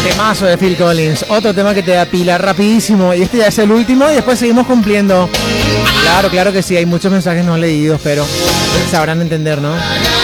Temazo de Phil Collins, otro tema que te da pila rapidísimo, y este ya es el último y después seguimos cumpliendo. Claro que sí, hay muchos mensajes no leídos, pero sabrán entender, ¿no?